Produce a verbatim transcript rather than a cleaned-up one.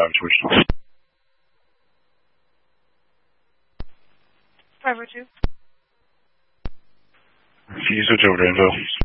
time switch. five oh two. Can you switch over to info?